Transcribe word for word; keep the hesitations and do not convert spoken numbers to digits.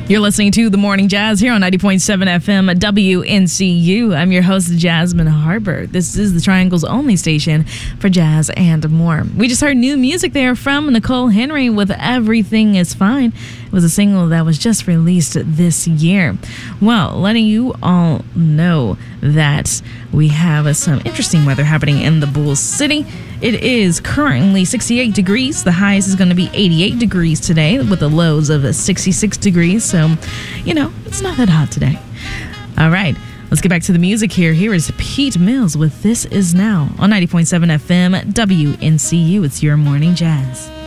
You're listening to The Morning Jazz here on ninety point seven F M W N C U. I'm your host, Jasmine Harper. This is the Triangle's only station for jazz and more. We just heard new music there from Nicole Henry with Everything Is Fine. It was a single that was just released this year. Well, letting you all know that we have some interesting weather happening in the Bull City. It is currently sixty-eight degrees. The highest is going to be eighty-eight degrees today with the lows of sixty-six degrees. So, you know, it's not that hot today. All right, let's get back to the music here. Here is Pete Mills with This Is Now on ninety point seven F M W N C U. It's your morning jazz.